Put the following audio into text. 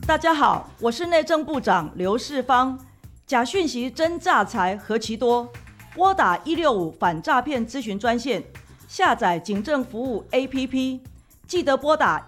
大家好，我是内政部长刘世芳。假讯息真诈财何其多，拨打165反诈骗咨询专线，下载警政服务 APP， 记得拨打